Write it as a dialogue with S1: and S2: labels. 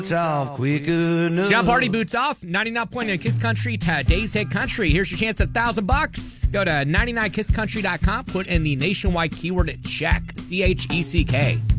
S1: Off quick enough.
S2: John Party boots off. 99.9 Kiss Country, today's hit country. Here's your chance at $1,000. Go to 99kisscountry.com. Put in the nationwide keyword check. CHECK.